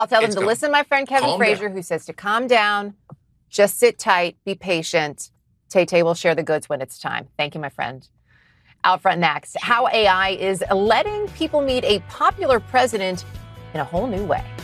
I'll tell them It's to coming. listen to my friend Kevin Calm Frazier, down. who says to calm down, just sit tight, be patient. Tay will share the goods when it's time. Thank you, my friend. Out front next, how AI is letting people meet a popular president in a whole new way.